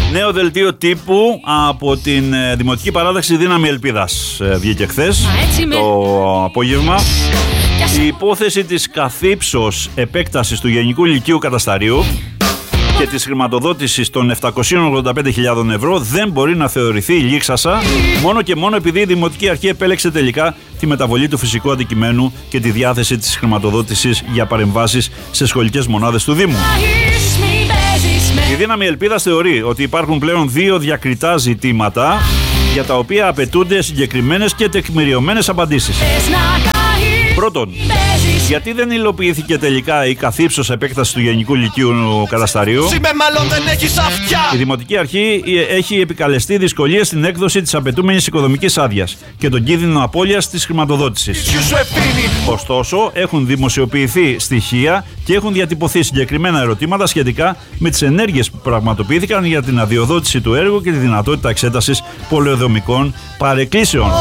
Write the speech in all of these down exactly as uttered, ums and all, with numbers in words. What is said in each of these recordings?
Νέο δελτίο τύπου από την Δημοτική Παράταξη Δύναμη Ελπίδας βγήκε χθες το απόγευμα. Η υπόθεση της καθύψος επέκτασης του Γενικού Λυκείου Κατασταρίου και της χρηματοδότησης των επτακόσιες ογδόντα πέντε χιλιάδες ευρώ δεν μπορεί να θεωρηθεί λήξασα μόνο και μόνο επειδή η Δημοτική Αρχή επέλεξε τελικά τη μεταβολή του φυσικού αντικειμένου και τη διάθεση της χρηματοδότησης για παρεμβάσεις σε σχολικές μονάδες του Δήμου. Η Δύναμη Ελπίδας θεωρεί ότι υπάρχουν πλέον δύο διακριτά ζητήματα για τα οποία απαιτούνται συγκεκριμένες και τεκμηριωμένες απαντήσεις. Πρώτον, γιατί δεν υλοποιήθηκε τελικά η καθύψος επέκταση του Γενικού Λυκείου Κατασταρίου? Η Δημοτική Αρχή έχει επικαλεστεί δυσκολίες στην έκδοση της απαιτούμενης οικοδομικής άδειας και τον κίνδυνο απώλειας της χρηματοδότησης. Ωστόσο, έχουν δημοσιοποιηθεί στοιχεία και έχουν διατυπωθεί συγκεκριμένα ερωτήματα σχετικά με τις ενέργειες που πραγματοποιήθηκαν για την αδειοδότηση του έργου και τη δυνατότητα εξέτασης πολεοδομικών παρεκκλήσεων.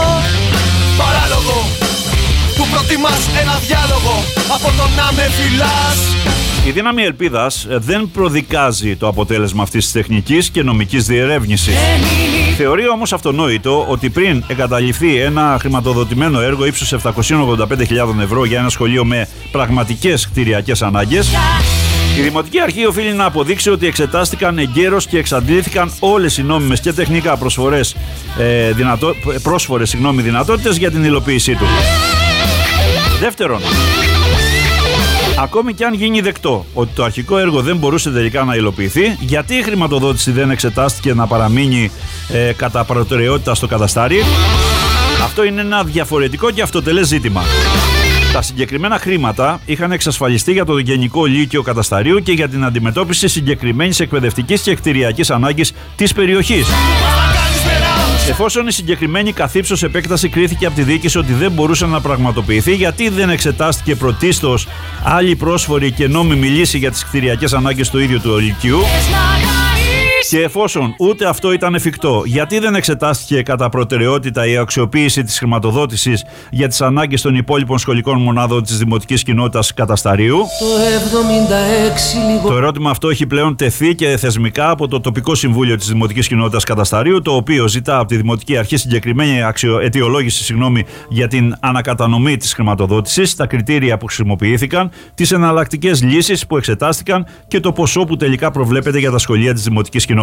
Ένα διάλογο από το να με φυλάς. Η Δύναμη Ελπίδας δεν προδικάζει το αποτέλεσμα αυτής της τεχνικής και νομικής διερεύνησης. Θεωρεί όμως αυτονόητο ότι πριν εγκαταλειφθεί ένα χρηματοδοτημένο έργο ύψους επτακόσιες ογδόντα πέντε χιλιάδες ευρώ για ένα σχολείο με πραγματικές κτηριακές ανάγκες, η Δημοτική Αρχή οφείλει να αποδείξει ότι εξετάστηκαν εγκαίρως και εξαντλήθηκαν όλες οι νόμιμες και τεχνικά προσφορές, ε, δυνατό, πρόσφορες συγγνώμη, δυνατότητες για την υλοποίησή του. Δεύτερον, ακόμη κι αν γίνει δεκτό ότι το αρχικό έργο δεν μπορούσε τελικά να υλοποιηθεί, γιατί η χρηματοδότηση δεν εξετάστηκε να παραμείνει ε, κατά προτεραιότητα στο καταστάρι? Αυτό είναι ένα διαφορετικό και αυτοτελές ζήτημα. Τα συγκεκριμένα χρήματα είχαν εξασφαλιστεί για το Γενικό Λύκειο Κατασταρίου και για την αντιμετώπιση συγκεκριμένης εκπαιδευτικής και κτηριακής ανάγκης της περιοχής. Εφόσον η συγκεκριμένη καθύψος επέκταση κρίθηκε από τη διοίκηση ότι δεν μπορούσε να πραγματοποιηθεί, γιατί δεν εξετάστηκε πρωτίστως άλλη πρόσφορη και νόμιμη λύση για τις κτηριακές ανάγκες του ίδιου του Λυκείου? Και εφόσον ούτε αυτό ήταν εφικτό, γιατί δεν εξετάστηκε κατά προτεραιότητα η αξιοποίηση της χρηματοδότησης για τις ανάγκες των υπόλοιπων σχολικών μονάδων της Δημοτικής Κοινότητας Κατασταρίου? Το, εβδομήντα έξι, λίγο... το ερώτημα αυτό έχει πλέον τεθεί και θεσμικά από το τοπικό συμβούλιο της Δημοτικής Κοινότητας Κατασταρίου, το οποίο ζητά από τη Δημοτική Αρχή συγκεκριμένη αξιο... αιτιολόγηση συγγνώμη, για την ανακατανομή της χρηματοδότησης, τα κριτήρια που χρησιμοποιήθηκαν, τις εναλλακτικές λύσεις που εξετάστηκαν και το ποσό που τελικά προβλέπεται για τα σχολεία της Δημοτικής Κοινότητας.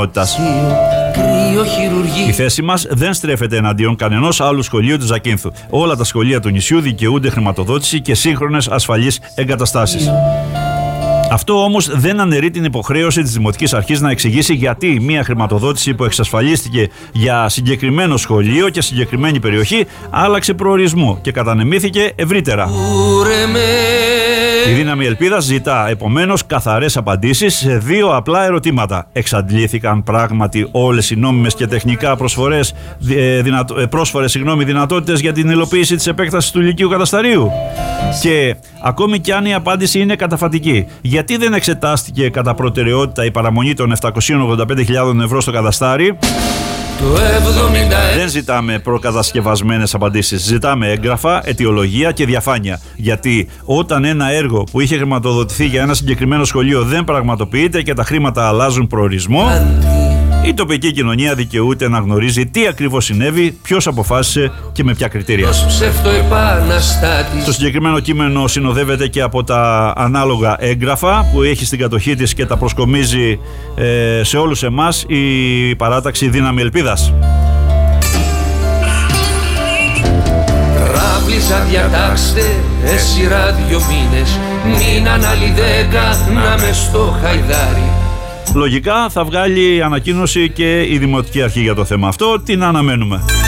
Η θέση μας δεν στρέφεται εναντίον κανενός άλλου σχολείου του Ζακίνθου. Όλα τα σχολεία του νησιού δικαιούνται χρηματοδότηση και σύγχρονες ασφαλείς εγκαταστάσεις. Αυτό όμως δεν αναιρεί την υποχρέωση της Δημοτικής Αρχής να εξηγήσει γιατί μια χρηματοδότηση που εξασφαλίστηκε για συγκεκριμένο σχολείο και συγκεκριμένη περιοχή άλλαξε προορισμό και κατανεμήθηκε ευρύτερα. Η Δύναμη Ελπίδας ζητά επομένως καθαρές απαντήσεις σε δύο απλά ερωτήματα. Εξαντλήθηκαν πράγματι όλες οι νόμιμες και τεχνικά προσφορές, ε, δυνατο, ε, πρόσφορες συγγνώμη, δυνατότητες για την υλοποίηση της επέκτασης του Λυκείου Κατασταρίου? Και ακόμη κι αν η απάντηση είναι καταφατική, γιατί δεν εξετάστηκε κατά προτεραιότητα η παραμονή των επτακόσιες ογδόντα πέντε χιλιάδες ευρώ στο καταστάρι? Δεν ζητάμε προκατασκευασμένες απαντήσεις. Ζητάμε έγγραφα, αιτιολογία και διαφάνεια. Γιατί όταν ένα έργο που είχε χρηματοδοτηθεί για ένα συγκεκριμένο σχολείο δεν πραγματοποιείται και τα χρήματα αλλάζουν προορισμό, η τοπική κοινωνία δικαιούται να γνωρίζει τι ακριβώς συνέβη, ποιος αποφάσισε και με ποια κριτήρια. Το συγκεκριμένο κείμενο συνοδεύεται και από τα ανάλογα έγγραφα που έχει στην κατοχή της και τα προσκομίζει ε, σε όλους εμάς η παράταξη Δύναμη Ελπίδας. Ράβλησα διατάξτε εσύ ράδιο μήνες, μείναν άλλοι δέκα να με στο χαϊδάρι. Λογικά θα βγάλει ανακοίνωση και η Δημοτική Αρχή για το θέμα αυτό, την αναμένουμε.